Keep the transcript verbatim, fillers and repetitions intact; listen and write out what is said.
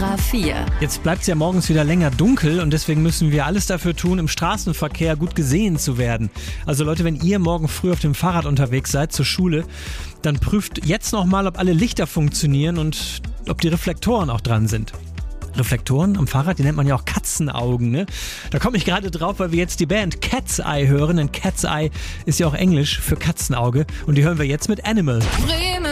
Ära vier. Jetzt bleibt es ja morgens wieder länger dunkel und deswegen müssen wir alles dafür tun, im Straßenverkehr gut gesehen zu werden. Also Leute, wenn ihr morgen früh auf dem Fahrrad unterwegs seid zur Schule, dann prüft jetzt nochmal, ob alle Lichter funktionieren und ob die Reflektoren auch dran sind. Reflektoren am Fahrrad, die nennt man ja auch Katzenaugen, ne? Da komme ich gerade drauf, weil wir jetzt die Band Cat's Eye hören, denn Cat's Eye ist ja auch Englisch für Katzenauge und die hören wir jetzt mit Animal. Bremen.